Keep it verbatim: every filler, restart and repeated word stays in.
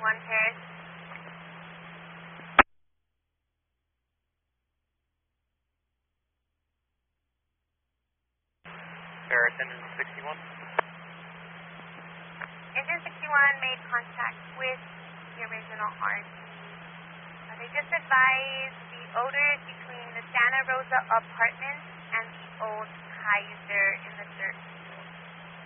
sixty-one Paris. Paris, engine sixty-one. Engine sixty-one made contact with the original R T. Uh, they just advised the odors between the Santa Rosa apartments and the old Kaiser in the dirt